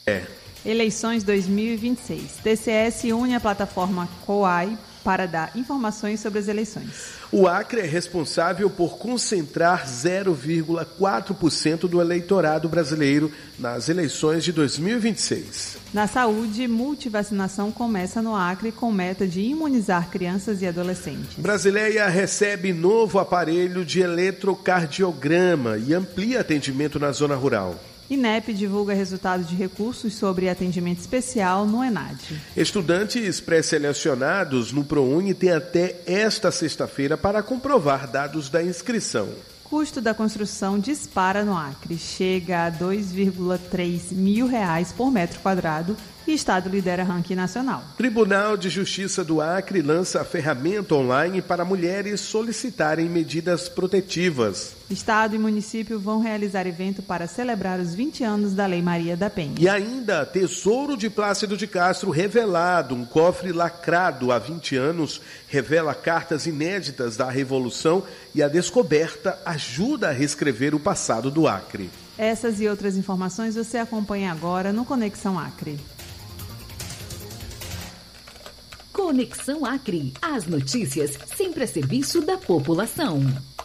Eleições 2026. TCS une a plataforma COAI para dar informações sobre as eleições. O Acre é responsável por concentrar 0,4% do eleitorado brasileiro nas eleições de 2026. Na saúde, multivacinação começa no Acre com meta de imunizar crianças e adolescentes. Brasileia recebe novo aparelho de eletrocardiograma e amplia atendimento na zona rural. INEP divulga resultados de recursos sobre atendimento especial no ENAD. Estudantes pré-selecionados no ProUni têm até esta sexta-feira para comprovar dados da inscrição. Custo da construção dispara no Acre, chega a R$ 2,3 mil por metro quadrado e Estado lidera ranking nacional. Tribunal de Justiça do Acre lança a ferramenta online para mulheres solicitarem medidas protetivas. Estado e município vão realizar evento para celebrar os 20 anos da Lei Maria da Penha. E ainda, Tesouro de Plácido de Castro revelado. Um cofre lacrado há 20 anos revela cartas inéditas da Revolução e a descoberta ajuda a reescrever o passado do Acre. Essas e outras informações você acompanha agora no Conexão Acre. Conexão Acre. As notícias sempre a serviço da população.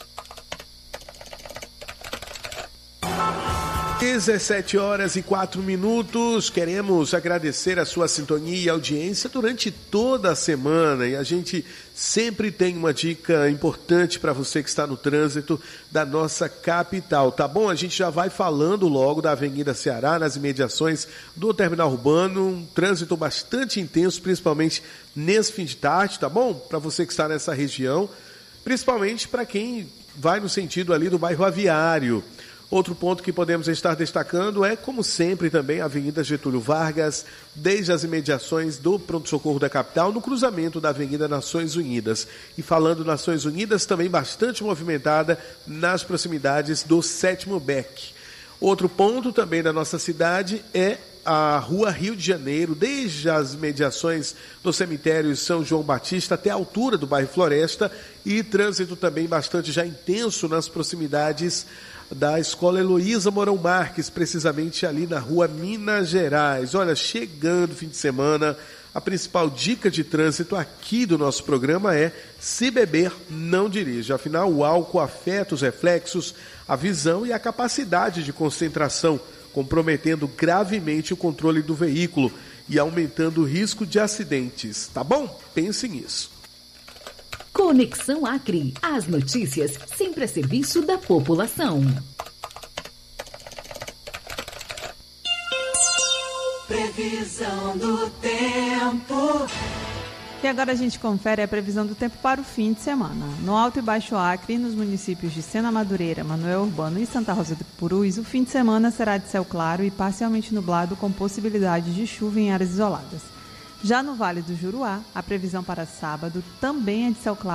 17h04. Queremos agradecer a sua sintonia e audiência durante toda a semana. E a gente sempre tem uma dica importante para você que está no trânsito da nossa capital, tá bom? A gente já vai falando logo da Avenida Ceará, nas imediações do Terminal Urbano. Um trânsito bastante intenso, principalmente nesse fim de tarde, tá bom? Para você que está nessa região, principalmente para quem vai no sentido ali do bairro Aviário. Outro ponto que podemos estar destacando é, como sempre, também a Avenida Getúlio Vargas, desde as imediações do pronto-socorro da capital, no cruzamento da Avenida Nações Unidas. E falando Nações Unidas, também bastante movimentada nas proximidades do 7º BEC. Outro ponto também da nossa cidade é a Rua Rio de Janeiro, desde as mediações do cemitério São João Batista até a altura do bairro Floresta, e trânsito também bastante já intenso nas proximidades da Escola Heloísa Mourão Marques, precisamente ali na Rua Minas Gerais. Olha, chegando o fim de semana, a principal dica de trânsito aqui do nosso programa é: se beber, não dirija. Afinal, o álcool afeta os reflexos, a visão e a capacidade de concentração, comprometendo gravemente o controle do veículo e aumentando o risco de acidentes. Tá bom? Pense nisso. Conexão Acre. As notícias sempre a serviço da população. Previsão do tempo. E agora a gente confere a previsão do tempo para o fim de semana. No Alto e Baixo Acre, nos municípios de Sena Madureira, Manoel Urbano e Santa Rosa do Purus, o fim de semana será de céu claro e parcialmente nublado, com possibilidade de chuva em áreas isoladas. Já no Vale do Juruá, a previsão para sábado também é de céu claro